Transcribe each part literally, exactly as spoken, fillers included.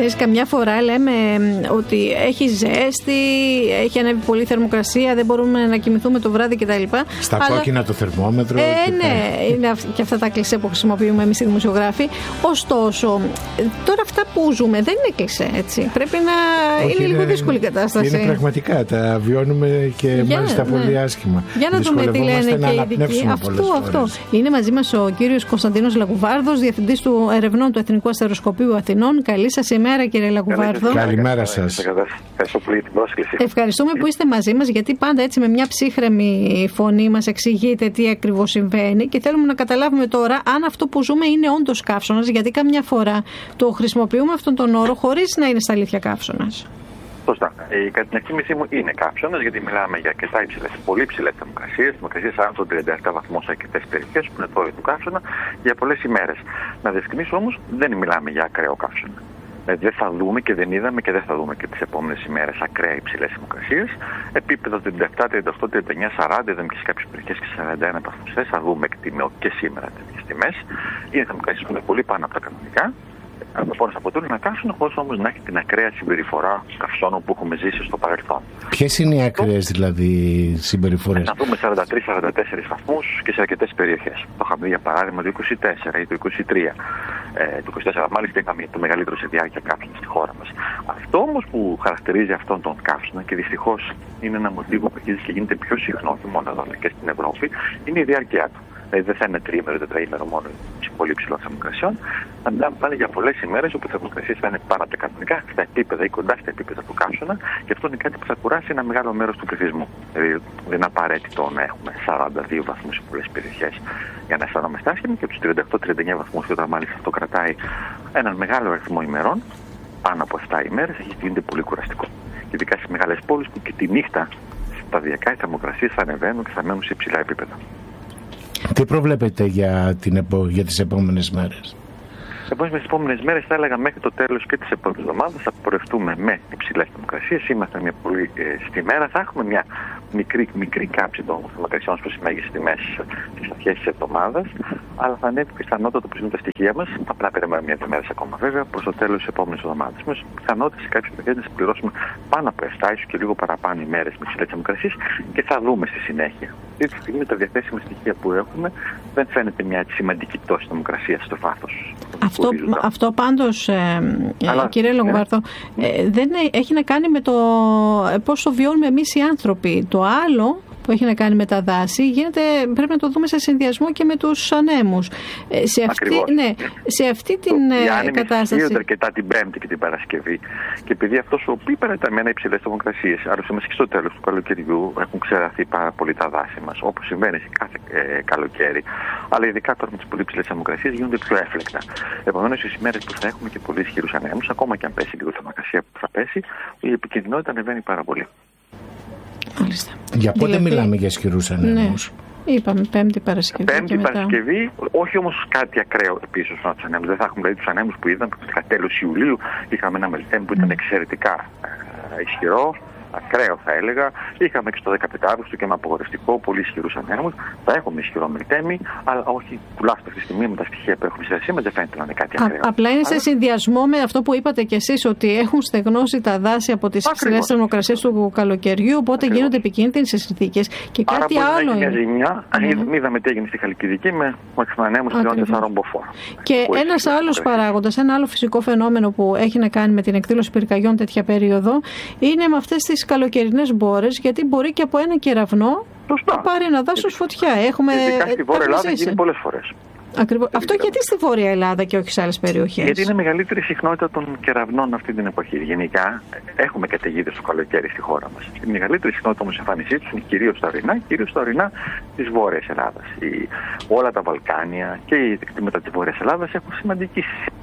θερμοκρασίες. Καμιά φορά λέμε ότι έχει ζέστη, έχει ανέβει πολύ θερμοκρασία, δεν μπορούμε να κοιμηθούμε το βράδυ κτλ. Στα Αλλά... κόκκινα το θερμόμετρο. Ε, και ναι, τα... είναι και αυτά τα κλισέ που χρησιμοποιούμε εμείς οι δημοσιογράφοι. Ωστόσο, τώρα αυτά που ζούμε δεν είναι κλισέ, έτσι. Πρέπει να. Όχι, είναι, είναι λίγο δύσκολη η κατάσταση. Είναι πραγματικά. Τα βιώνουμε και για, μάλιστα ναι. πολύ άσχημα. Για να δούμε τι λένε και οι ειδικοί. Αυτό, αυτό. Είναι μαζί μας ο κύριος Κωνσταντίνος Λαγουβάρδος, διευθυντής του ερευνών του Εθνικού Αστεροσκοπείου Αθηνών. Καλή σας ημέρα, κύριε Λαγουβάρδο. Καλημέρα σας. Ευχαριστώ πολύ την πρόσκληση. Ευχαριστούμε που είστε μαζί μας, γιατί πάντα έτσι με μια ψύχρεμη φωνή μας εξηγείτε τι ακριβώς συμβαίνει και θέλουμε να καταλάβουμε τώρα αν αυτό που ζούμε είναι όντως καύσωνας, γιατί καμιά φορά το χρησιμοποιούμε αυτόν τον όρο χωρίς να είναι στα αλήθεια καύσωνας. Σωστά. Η κατά την εκτίμησή μου είναι καύσωνας, γιατί μιλάμε για αρκετά υψηλές, πολύ υψηλές θερμοκρασίες, θερμοκρασίες άνω των τριάντα επτά βαθμούς σε αρκετές περιοχές που είναι τώρα του καύσωνα για πολλές ημέρες. Να διευκρινίσω όμως, δεν μιλάμε για ακραίο καύσωνα. Δηλαδή δεν θα δούμε και δεν είδαμε και δεν θα δούμε και τις επόμενες ημέρες ακραία υψηλές θερμοκρασίες. Επίπεδα τριάντα επτά, τριάντα οκτώ, τριάντα εννιά, σαράντα, είδαμε και σε κάποιες περιοχές και σαράντα ένα βαθμούς. Θα δούμε και σήμερα τέτοιες τιμές. Είναι θερμοκρασίες που είναι πολύ πάνω από τα κανονικά. Λοιπόν, αποτελούν να καύσωνα, χωρίς όμως να έχει την ακραία συμπεριφορά καυσώνων που έχουμε ζήσει στο παρελθόν. Ποιες είναι οι ακραίες δηλαδή συμπεριφορές? Να δούμε σαράντα τρεις σαράντα τέσσερις βαθμούς και σε αρκετές περιοχές. Το είχαμε δει για παράδειγμα το είκοσι τέσσερα ή το είκοσι τρία. Ε, το είκοσι τέσσερα μάλιστα είχαμε το μεγαλύτερο σε διάρκεια καύσωνα στη χώρα μας. Αυτό όμως που χαρακτηρίζει αυτόν τον καύσωνα και δυστυχώς είναι ένα μοτίβο που αρχίζει και γίνεται πιο συχνό, όχι μόνο εδώ αλλά και στην Ευρώπη, είναι η διάρκεια του. Δηλαδή δεν θα είναι τριήμερο, τετραήμερο μόνο πολύ υψηλών θερμοκρασιών. Θα μιλάμε πάλι για πολλές ημέρες όπου οι θερμοκρασίες θα είναι πάνω από τα κανονικά, στα επίπεδα ή κοντά στα επίπεδα του καύσωνα, και αυτό είναι κάτι που θα κουράσει ένα μεγάλο μέρος του πληθυσμού. Δηλαδή δεν είναι απαραίτητο να έχουμε σαράντα δύο βαθμούς σε πολλές περιοχές για να αισθανόμαστε άσχημοι, και τους τριάντα οκτώ τριάντα εννιά βαθμούς, και όταν μάλιστα αυτό κρατάει έναν μεγάλο αριθμό ημερών, πάνω από επτά ημέρες, έχει γίνεται πολύ κουραστικό. Και ειδικά στις μεγάλες πόλεις που και τη νύχτα σταδιακά οι θερμοκρασίες θα ανεβαίνουν και θα μένουν σε υψηλά επίπεδα. Τι προβλέπετε για, την επο... για τις επόμενες μέρες? Λοιπόν, με τις επόμενες μέρες θα έλεγα μέχρι το τέλος και της επόμενης εβδομάδας θα πορευτούμε με υψηλές θερμοκρασίες. Είμαστε μια πολύ ε, στη μέρα. Θα έχουμε μια μικρή, μικρή κάψη των θερμοκρασιών προς τις μέγιστες τιμές στις αρχές της εβδομάδας, αλλά θα ανέβει πιθανότατα, όπως είναι τα στοιχεία μας, απλά περιμένουμε μια-δύο μέρες ακόμα βέβαια, προς το τέλος της επόμενης εβδομάδας. Με πιθανότητα σε κάποιες περιοχές να συμπληρώσουμε πάνω από επτά, ίσως και λίγο παραπάνω ημέρες με υψηλές θερμοκρασίες, και θα δούμε στη συνέχεια. Αυτή τη στιγμή τα διαθέσιμα στοιχεία που έχουμε δεν φαίνεται μια σημαντική πτώση θερμοκρασίας στο βάθος. Αυτό, αυτό πάντως, ε, Αλλά, κύριε Λαγουβάρδο, ναι. ε, δεν έχει να κάνει με το πώς το βιώνουμε εμείς οι άνθρωποι. Το άλλο που έχει να κάνει με τα δάση γίνεται, πρέπει να το δούμε σε συνδυασμό και με τους ανέμους. Ε, σε, αυτή, ναι, σε αυτή την το, κατάσταση. Γίνονται αρκετά την Πέμπτη και την Παρασκευή. Και επειδή αυτό ο οποίο παραταμένα υψηλές θερμοκρασίες, άλλωστε μέσα και στο τέλος του καλοκαιριού έχουν ξεραθεί πάρα πολύ τα δάση μας, όπως συμβαίνει σε κάθε ε, καλοκαίρι. Αλλά ειδικά τώρα με τις πολύ υψηλές θερμοκρασίες γίνονται πιο έφλεκτα. Επομένως, στις ημέρες που θα έχουμε και πολύ ισχυρούς ανέμους, ακόμα και αν πέσει λίγο θερμοκρασία που θα πέσει, η επικινδυνότητα ανεβαίνει πάρα πολύ. Μάλιστα. Για πότε δηλαδή, μιλάμε για ισχυρούς ανέμους? Ναι. Είπαμε Πέμπτη Παρασκευή. Πέμπτη Παρασκευή, όχι όμως κάτι ακραίο επίσης από τους ανέμους. Δεν θα έχουμε δηλαδή τους ανέμους που είδαμε στα τέλος Ιουλίου. Είχαμε ένα μελτέμ που ήταν εξαιρετικά ε, ισχυρό, ακραίο θα έλεγα. Είχαμε και στο δεκαπέντε Αυγούστου και με απογορευτικό, πολύ ισχυρούς ανέμους. Θα έχουμε ισχυρό μελτέμι, αλλά όχι τουλάχιστον αυτή τη στιγμή με τα στοιχεία που έχουμε σε σήμερα δεν φαίνεται να είναι κάτι ακραίο. Α, απλά είναι σε συνδυασμό με αυτό που είπατε κι εσείς, ότι έχουν στεγνώσει τα δάση από τις υψηλές θερμοκρασίες του καλοκαιριού, οπότε Ακριβώς. γίνονται επικίνδυνες οι συνθήκες. Και Άρα κάτι άλλο είναι. Μια ζημιά, mm. είδαμε τι έγινε στη Χαλκιδική με ανέμους τριών τεσσάρων μποφόρ. Και ένας άλλος παράγοντας, ένα άλλο φυσικό φαινόμενο που έχει να κάνει με την εκδήλωση πυρκαγιών τέτοια περίοδο, είναι με αυτές τις καλοκαιρινές μπόρες, γιατί μπορεί και από ένα κεραυνό Σωστά. να πάρει ένα δάσος φωτιά. Έχουμε Ειδικά στη Βόρεια Ελλάδα γίνει πολλές φορές. Ακριβώς. Αυτό γιατί στη Βόρεια Ελλάδα και όχι σε άλλες περιοχές? Γιατί είναι μεγαλύτερη συχνότητα των κεραυνών αυτή την εποχή. Γενικά έχουμε καταιγίδες το καλοκαίρι στη χώρα μας. Η μεγαλύτερη συχνότητα όμως εμφάνισή τους είναι κυρίως στα ορεινά, κυρίως στα ορεινά της Βόρειας Ελλάδας. Η, όλα τα Βαλκάνια και οι εκτήματα της Βόρειας Ελλάδας έχουν σημαντική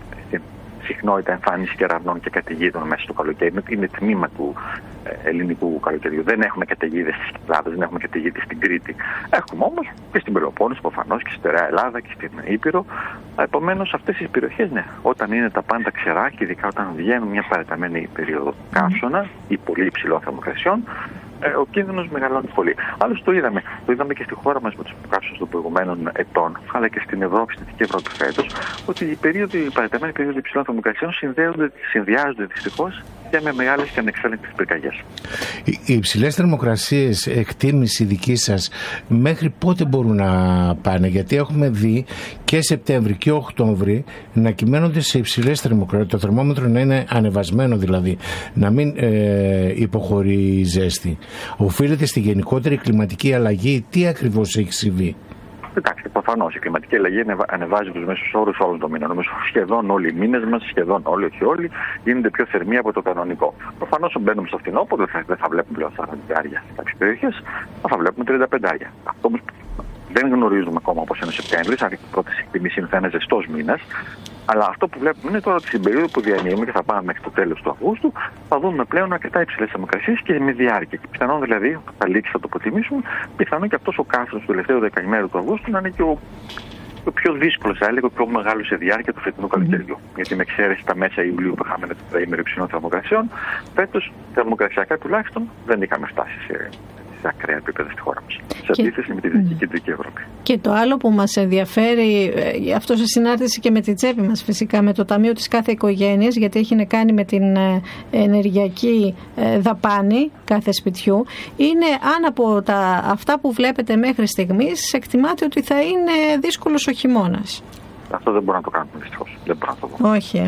συχνότητα εμφάνιση κεραυνών και καταιγίδων μέσα στο καλοκαίρι. Είναι τμήμα του ε, ελληνικού καλοκαιριού. Δεν έχουμε καταιγίδες στις Κυκλάδες, δεν έχουμε καταιγίδες στην Κρήτη. Έχουμε όμως και στην Πελοπόννησο προφανώς και στη Στερεά Ελλάδα και στην Ήπειρο. Επομένως, αυτές τις περιοχές, ναι, όταν είναι τα πάντα ξερά και ειδικά όταν βγαίνουν μια παραταμένη περίοδο καύσωνα ή πολύ υψηλών θερμοκρασιών, ε, ο κίνδυνος μεγαλώνει πολύ. Άλλωστε το είδαμε. Το είδαμε και στη χώρα μας με τους καύσους των προηγουμένων ετών, αλλά και στην Ευρώπη, στην Δυτική Ευρώπη φέτος, ότι οι, περίοδοι, οι παρατεταμένοι περίοδοι υψηλών θερμοκρασιών συνδυάζονται δυστυχώς και με μεγάλες και ανεξέλεγκτες πυρκαγιές. Οι υψηλές θερμοκρασίες, εκτίμηση δική σας, μέχρι πότε μπορούν να πάνε? Γιατί έχουμε δει και Σεπτέμβρη και Οκτώβρη να κυμαίνονται σε υψηλές θερμοκρασίες. Το θερμόμετρο να είναι ανεβασμένο, δηλαδή να μην ε, υποχωρεί ζέστη. Οφείλεται στη γενικότερη κλιματική αλλαγή? Τι ακριβώς έχει συμβεί? Εντάξει, προφανώς η κλιματική αλλαγή ανεβάζει τους μέσους όρους όλων των μήνων. Σχεδόν όλοι οι μήνες μας, σχεδόν όλοι, όχι όλοι, γίνονται πιο θερμοί από το κανονικό. Προφανώς μπαίνουμε στο φθινόπωρο, δεν θα, δεν θα βλέπουμε πλέον σαράντα σε κάποιες περιοχές, θα βλέπουμε τριάντα πέντε. Αυτό όμως δεν γνωρίζουμε ακόμα πώς είναι ο Σεπτέμβρης, αν η πρώτη εκτίμηση θα είναι ζεστός μήνας. Αλλά αυτό που βλέπουμε είναι τώρα ότι στην περίοδο που διανύουμε και θα πάμε μέχρι το τέλος του Αυγούστου, θα δούμε πλέον αρκετά υψηλές θερμοκρασίες και με διάρκεια. Και πιθανόν δηλαδή, όταν θα λήξει, θα το αποτιμήσουμε, πιθανόν και αυτός ο κάθος του τελευταίου δεκαημέρου του Αυγούστου να είναι και ο, ο πιο δύσκολος, θα έλεγα, ο πιο μεγάλος σε διάρκεια του φετινού καλοκαιριού. Mm. Γιατί με εξαίρεση τα μέσα Ιουλίου που είχαμε ένα τετραήμερο υψηλών θερμοκρασιών, φέτος θερμοκρασιακά τουλάχιστον δεν είχαμε φτάσει σε. σε ακραία επίπεδα στη χώρα μας, σε αντίθεση με τη Δυτική και Δυτική Ευρώπη. Και το άλλο που μας ενδιαφέρει, αυτό σε συνάρτηση και με την τσέπη μας φυσικά, με το ταμείο της κάθε οικογένειας, γιατί έχει να κάνει με την ενεργειακή δαπάνη κάθε σπιτιού, είναι αν από τα, αυτά που βλέπετε μέχρι στιγμής εκτιμάτε ότι θα είναι δύσκολος ο χειμώνας. Αυτό δεν μπορούμε να το κάνουμε δυστυχώς. Δεν μπορούμε να το δούμε. Όχι.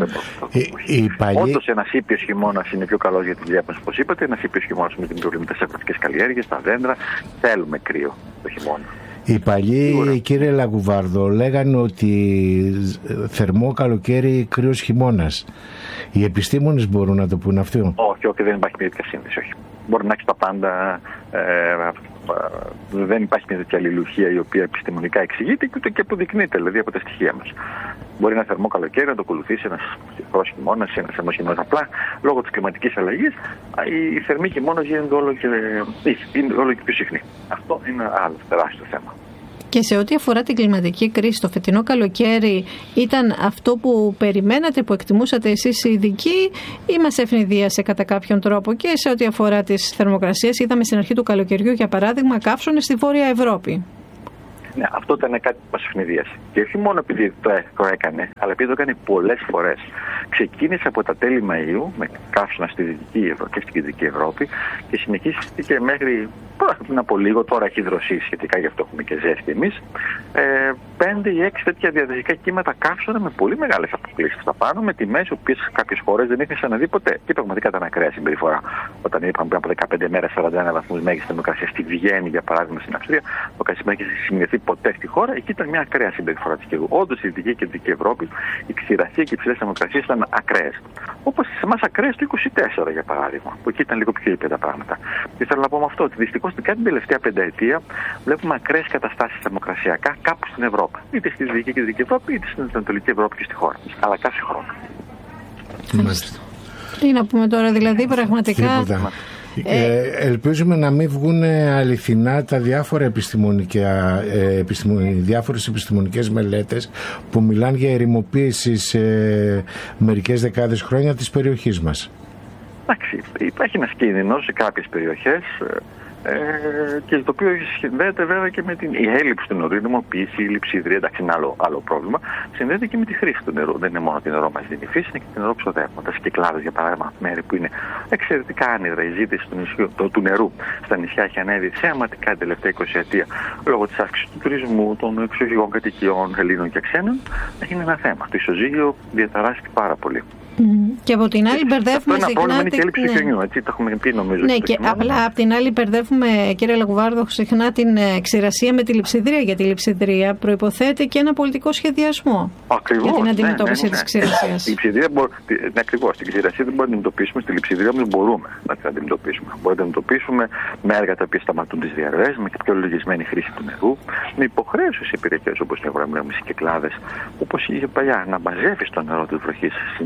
Παλιή... Όντως ένας ήπιος χειμώνας είναι πιο καλός για τη δουλειά μας, όπως είπατε. Ένας ήπιος χειμώνας με την προβλήματα σε αγροτικές καλλιέργειες, τα δέντρα. Θέλουμε κρύο το χειμώνα. Οι παλιοί, κύριε Λαγκουβάρδο, λέγανε ότι θερμό καλοκαίρι, κρύος χειμώνας. Οι επιστήμονες μπορούν να το πούν αυτό? Όχι, όχι, δεν υπάρχει μια τέτοια σύνδεση. Όχι. Μπορεί να έχει τα πάντα. Ε, δεν υπάρχει μια τέτοια αλληλουχία η οποία επιστημονικά εξηγείται και ούτε και αποδεικνύεται, δηλαδή από τα στοιχεία μας. Μπορεί ένα θερμό καλοκαίρι να το ακολουθήσει ένας ψυχρός χειμώνας ή ένας θερμός χειμώνας. Απλά λόγω της κλιματικής αλλαγής οι θερμοί χειμώνας γίνονται όλο και, όλο και πιο συχνοί. Αυτό είναι ένα άλλο τεράστιο θέμα. Και σε ό,τι αφορά την κλιματική κρίση, το φετινό καλοκαίρι ήταν αυτό που περιμένατε, που εκτιμούσατε εσείς οι ειδικοί, ή μας ευνηδίασε κατά κάποιον τρόπο? Και σε ό,τι αφορά τις θερμοκρασίες, είδαμε στην αρχή του καλοκαιριού, για παράδειγμα, καύσωνες στη Βόρεια Ευρώπη. Ναι, αυτό ήταν κάτι που μας ευνηδίασε. Και όχι μόνο επειδή το έκανε, αλλά επειδή το έκανε πολλές φορές. Ξεκίνησε από τα τέλη Μαΐου με καύσωνα στη Δυτική Ευρώπη και στην Κεντρική Ευρώπη και συνεχίστηκε μέχρι πριν από λίγο. Τώρα έχει δροσίσει σχετικά, γι' αυτό έχουμε και ζέστη εμείς. Ε, πέντε ή έξι τέτοια διαδοχικά κύματα καύσωνα με πολύ μεγάλες αποκλήσεις στα πάνω, με τιμές που κάποιες χώρες δεν είχαν ξαναδεί ποτέ. Και πραγματικά ήταν ακραία συμπεριφορά. Όταν είπαμε πριν από δεκαπέντε μέρες σαράντα ένα βαθμούς μέγιστη θερμοκρασία στη Βιέννη, για παράδειγμα στην Αυστρία, το καθημερινό δεν έχει σημειωθεί ποτέ στη χώρα. Εκεί ήταν μια ακραία συμπεριφορά της καιρού. Όντως στη Δυτική και Δυτική Ευρώπη η ξηρασία και οι υψηλές θερμοκρασίες ήταν ακραίες. Όπως σε εμάς ακραίες το είκοσι τέσσερα, για παράδειγμα, που εκεί ήταν λίγο πιο ήπια τα πράγματα. Και θέλω να πω με αυτό ότι δυστυχώς την τελευταία πενταετία βλέπουμε ακραίες καταστάσεις θερμοκρασιακά κάπου στην Ευρώπη. Είτε στη Δυτική και Δυτική Ευρώπη, είτε στην Ανατολική Ευρώπη και στη χώρα μας. Αλλά κάθε χρόνο. Μάλιστα. Τι να πούμε τώρα, δηλαδή πραγματικά. Ε, ελπίζουμε να μην βγουν αληθινά τα διάφορα επιστημονικά, ε, επιστημο, διάφορες επιστημονικές μελέτες που μιλάνε για ερημοποίηση σε μερικές δεκάδες χρόνια της περιοχής μας. Εντάξει, υπάρχει ένας κίνδυνος σε κάποιες περιοχές ε, και το οποίο συνδέεται βέβαια και με την η έλλειψη του νερού, η νομοποίηση, η λειψιδρία, εντάξει είναι άλλο, άλλο πρόβλημα, συνδέεται και με τη χρήση του νερού. Δεν είναι μόνο το νερό μας δίνει η φύση, είναι και το νερό ξοδεύουμε. Τα Κυκλάδες, για παράδειγμα, μέρη που είναι εξαιρετικά άνυδρα, η ζήτηση του, νησιού, το, του νερού στα νησιά έχει ανέβει θεαματικά την τελευταία εικοσιετία λόγω της αύξησης του τουρισμού, των εξοχικών κατοικιών Ελλήνων και ξένων. Είναι ένα θέμα. Το ισοζύγιο διαταράσσεται πάρα πολύ. Mm. Και από την άλλη μπερδεύουμε συχνά. Αυτό είναι ένα πρόβλημα, είναι και έλλειψη του χιονιού, έτσι το έχουμε πει νομίζω. Ναι, και απλά από την άλλη μπερδεύουμε, κύριε Λαγκουβάρδο, συχνά την ξηρασία με τη λειψιδρία. Γιατί η λειψιδρία προϋποθέτει και ένα πολιτικό σχεδιασμό. Ακριβώς, για την αντιμετώπιση ναι, ναι, ναι. της ξηρασίας. Η λειψιδρία μπορεί, ναι, ακριβώς. Την ξηρασία δεν μπορούμε να αντιμετωπίσουμε, στη λειψιδρία όμως μπορούμε να την αντιμετωπίσουμε. Μπορούμε να την αντιμετωπίσουμε με έργα τα οποία σταματούν τις διαρροές, με πιο λογισμένη χρήση του νερού, με υποχρέωση σε περιοχές όπως είναι οι Κυκλάδες, όπως είχε παλιά, να μαζεύει το νερό της βροχής στις νέες κατοικίες.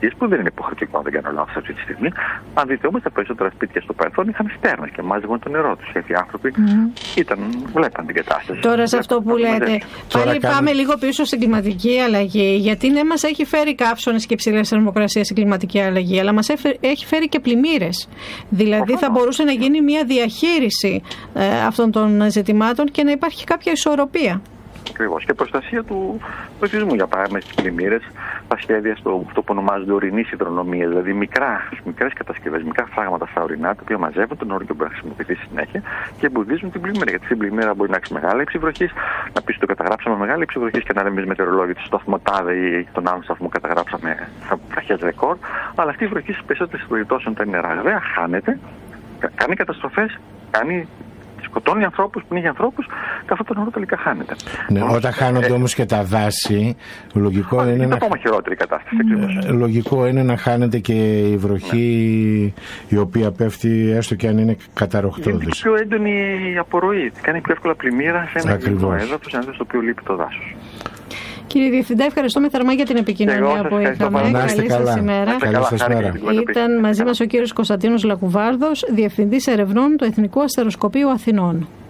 κατοικίες, που δεν είναι υποχρεωτικό, αν δεν κάνω λάθος αυτή τη στιγμή. Αν δείτε όμως, τα περισσότερα σπίτια στο παρελθόν είχαν στέρνες και μάζευαν το νερό τους. Γιατί οι άνθρωποι mm. ήταν, βλέπαν την κατάσταση. Τώρα σε αυτό που λέτε, πάλι πάμε κάνει... λίγο πίσω στην κλιματική αλλαγή. Γιατί ναι, μας έχει φέρει καύσωνες και υψηλές θερμοκρασίες στην κλιματική αλλαγή, αλλά μας έχει φέρει και πλημμύρες. Δηλαδή, θα μπορούσε να γίνει μια διαχείριση ε, αυτών των ζητημάτων και να υπάρχει κάποια ισορροπία. Ακριβώς. Και προστασία του πληθυσμού. Για παράδειγμα, στις πλημμύρες, τα σχέδια στο αυτό που ονομάζονται ορεινή υδρονομία, δηλαδή μικρά, μικρές κατασκευές, μικρά φράγματα στα ορεινά, τα οποία μαζεύουν τον νερό και μπορεί να χρησιμοποιηθεί συνέχεια και εμποδίζουν την πλημμύρα. Γιατί στην πλημμύρα μπορεί να έχει μεγάλη υψηβροχή, να πει ότι το καταγράψαμε μεγάλη υψηβροχή και να λέμε εμείς μετεωρολόγοι του σταθμό τάδε ή τον άλλο σταθμό καταγράψαμε βραχές ρεκόρ. Αλλά αυτή η βροχή στις περισσότερες περιπτώσεις, όταν είναι ραγδαία, χάνεται, κάνει καταστροφές, κάνει. Σκοτώνει ανθρώπους, πνίγει ανθρώπους και αυτό το νερό τελικά χάνεται. Ναι, όμως, όταν χάνονται ε, όμως και τα δάση, λογικό α, είναι, είναι να... ακόμα χειρότερη κατάσταση. Ε, λογικό είναι να χάνεται και η βροχή, ναι, η οποία πέφτει έστω και αν είναι καταρροχτώδης. Είναι πιο έντονη η απορροή. Κάνει πιο εύκολα πλημμύρα σε ένα κοινό έδαφος, ένα στο οποίο λείπει το δάσος. Κύριε Διευθυντά, ευχαριστούμε θερμά για την επικοινωνία που είχαμε. Καλή σας ημέρα. Ήταν μαζί μας ο κύριος Κωνσταντίνος Λακουβάρδος, Διευθυντής Ερευνών του Εθνικού Αστεροσκοπείου Αθηνών.